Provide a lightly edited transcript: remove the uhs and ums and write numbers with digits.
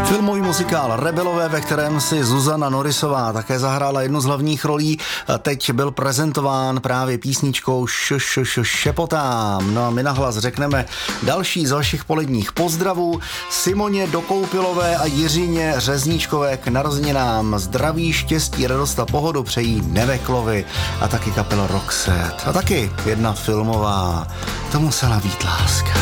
Filmový muzikál Rebelové, ve kterém si Zuzana Norrisová také zahrála jednu z hlavních rolí, teď byl prezentován právě písničkou Šepotám. No a my nahlas řekneme další z vašich poledních pozdravů. Simoně Dokoupilové a Jiřině Řezníčkové k narozeninám. Zdraví, štěstí, radost a pohodu přejí Neveklovi a taky kapela Roxette. A taky jedna filmová. To musela být láska.